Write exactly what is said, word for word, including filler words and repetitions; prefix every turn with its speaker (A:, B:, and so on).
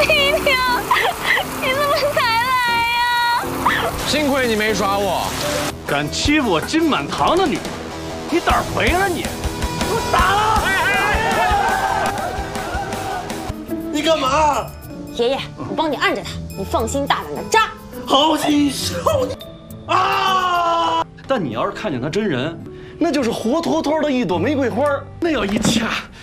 A: 婷婷，你怎么才来呀？
B: 幸亏你没耍我，
C: 敢欺负我金满堂的女人，你胆儿肥了你！给我打了！
D: 你干嘛？
A: 爷爷，我帮你按着他，你放心大胆的扎。
D: 好禽兽！啊！
C: 但你要是看见他真人，那就是活脱脱的一朵玫瑰花，那要一掐。